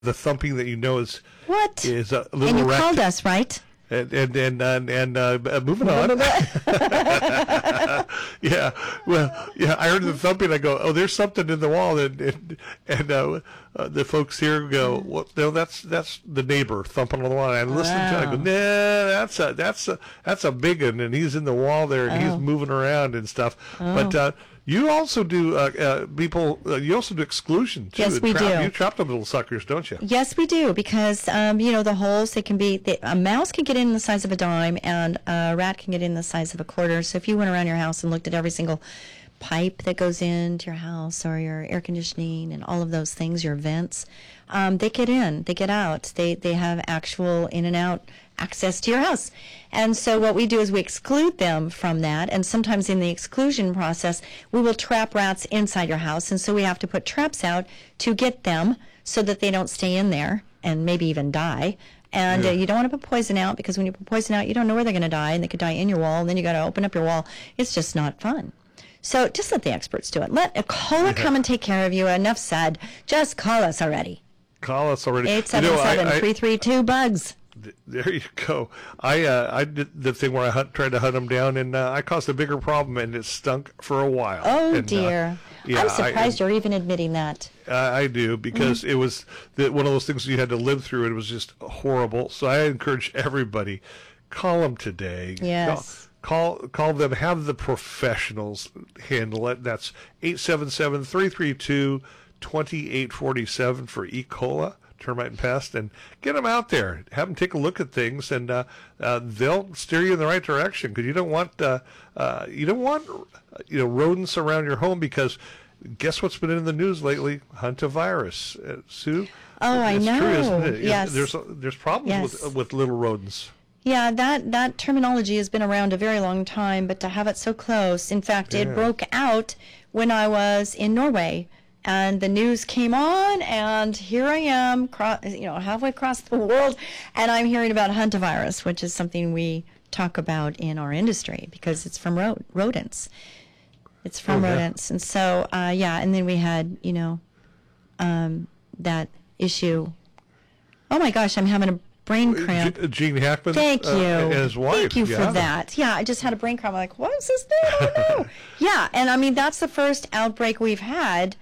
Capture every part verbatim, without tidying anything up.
the thumping that you know is what is a little and you rat. called us, right? And and and and, and uh, moving on. yeah, well, yeah. I heard the thumping. I go, oh, there's something in the wall, and and, and uh, uh, the folks here go, well, no, that's that's the neighbor thumping on the wall. And I listen wow. to it. I go, nah, that's a that's a that's a big one, and he's in the wall there, and oh. he's moving around and stuff. Oh. But uh, you also do uh, uh, people. Uh, you also do exclusion too. Yes, we trap, do. You trap them little suckers, don't you? Yes, we do, because um, you know the holes. They can be they, a mouse can get in the size of a dime, and a rat can get in the size of a quarter. So if you went around your house and looked at every single pipe that goes into your house, or your air conditioning, and all of those things, your vents, um, they get in, they get out. They they have actual in and out access to your house. And so what we do is we exclude them from that, and sometimes in the exclusion process we will trap rats inside your house, and so we have to put traps out to get them so that they don't stay in there and maybe even die. And yeah. uh, you don't want to put poison out, because when you put poison out, you don't know where they're going to die, and they could die in your wall, and then you got to open up your wall. It's just not fun. So just let the experts do it. Let Ecola yeah. come and take care of you. Enough said. Just call us already. Call us already. eight seven seven, three three two, BUGS. There you go. I uh, I did the thing where I hunt, tried to hunt them down, and uh, I caused a bigger problem, and it stunk for a while. Oh, and, dear. Uh, yeah, I'm surprised I, you're even admitting that. Uh, I do, because mm-hmm. it was the, one of those things you had to live through. It was just horrible. So I encourage everybody, call them today. Yes. Call, call, call them. Have the professionals handle it. That's eight seven seven, three three two, two eight four seven for Ecola. Termite and pest, and get them out there. Have them take a look at things, and uh, uh, they'll steer you in the right direction. Because you don't want uh, uh, you don't want you know rodents around your home. Because guess what's been in the news lately? Hantavirus, uh, Sue. Oh, it's I know. True, isn't it? Yes. There's there's problems yes. with with little rodents. Yeah, that that terminology has been around a very long time, but to have it so close. In fact, yeah. it broke out when I was in Norway. And the news came on, and here I am, cro- you know, halfway across the world, and I'm hearing about hantavirus, which is something we talk about in our industry because it's from rod- rodents. It's from oh, yeah. rodents, and so uh, yeah. And then we had, you know, um, that issue. Oh my gosh, I'm having a brain cramp. G- Gene Hackman. Thank you. Uh, and his wife. Thank you yeah. for that. Yeah, I just had a brain cramp. I'm like, what is this thing? Oh no. Yeah, and I mean that's the first outbreak we've had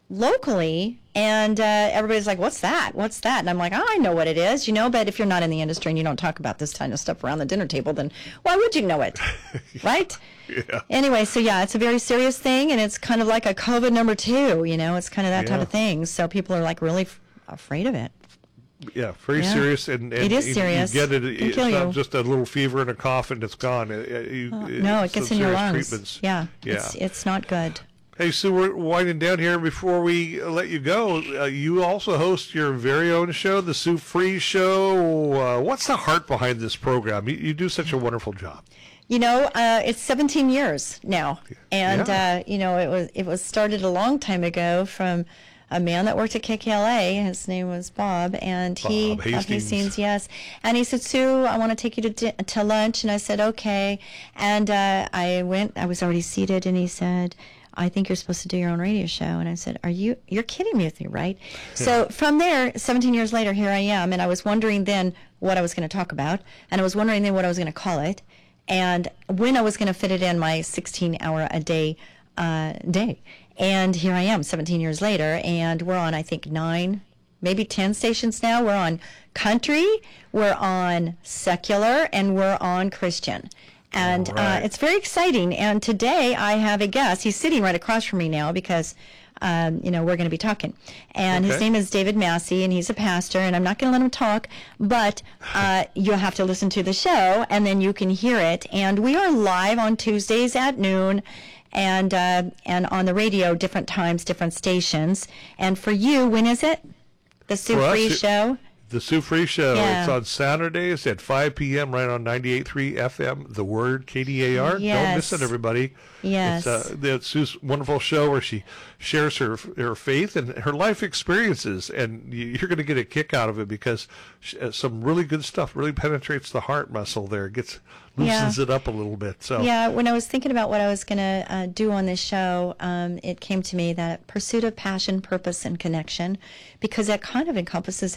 locally, and uh, everybody's like, what's that? What's that? And I'm like, oh, I know what it is, you know, but if you're not in the industry and you don't talk about this kind of stuff around the dinner table, then why would you know it? Right? Yeah. Anyway, so yeah, it's a very serious thing, and it's kind of like a COVID number two, you know, it's kind of that yeah. type of thing. So people are like really f- afraid of it. Yeah, very yeah. serious. And, and it is you, serious. You get it. It can it's kill not you. just a little fever and a cough and it's gone. It, you, uh, no, it gets in your lungs. Treatments. Yeah, yeah. It's, it's not good. Hey, Sue, we're winding down here. Before we let you go, uh, you also host your very own show, The Sue Fries Show. Uh, what's the heart behind this program? You, you do such a wonderful job. You know, uh, it's seventeen years now, and yeah. uh, you know, it was it was started a long time ago from a man that worked at K K L A. His name was Bob, and Bob he Hastings. Hastings, yes. And he said, Sue, I want to take you to di- to lunch, and I said, okay. And uh, I went. I was already seated, and he said, I think you're supposed to do your own radio show. And I said, are you, you're kidding me with me, right? So from there, seventeen years later, here I am. And I was wondering then what I was going to talk about. And I was wondering then what I was going to call it. And when I was going to fit it in my sixteen hour a day uh, day. And here I am seventeen years later. And we're on, I think, nine, maybe ten stations now. We're on country, we're on secular, and we're on Christian. And right. uh, it's very exciting. And today I have a guest. He's sitting right across from me now because, um, you know, we're going to be talking. And okay. his name is David Massey, and he's a pastor. And I'm not going to let him talk, but uh, you'll have to listen to the show, and then you can hear it. And we are live on Tuesdays at noon, and uh, and on the radio, different times, different stations. And for you, when is it? The Sue For us, Fries it- Show? The Sue Free Show. Yeah. It's on Saturdays at five p.m. right on ninety-eight point three F M, The Word, K D A R. Yes. Don't miss it, everybody. Yes. It's, uh, it's Sue's wonderful show where she shares her her faith and her life experiences, and you- you're going to get a kick out of it because she, uh, some really good stuff really penetrates the heart muscle there. Gets loosens Yeah. it up a little bit. So Yeah, when I was thinking about what I was going to uh, do on this show, um, it came to me that pursuit of passion, purpose, and connection, because that kind of encompasses